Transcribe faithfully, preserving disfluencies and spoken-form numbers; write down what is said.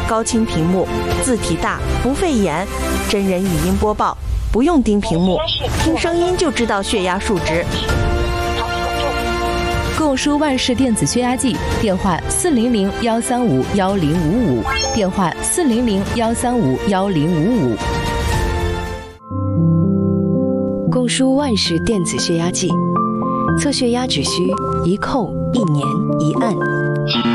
高清屏幕，字体大，不费眼，真人语音播报，不用盯屏幕，听声音就知道血压数值。 购书万事电子血压计，电话四零零幺三五幺零五五，电话四零零幺三五幺零五五。 购书万事电子血压计，测血压只需一扣一粘一按。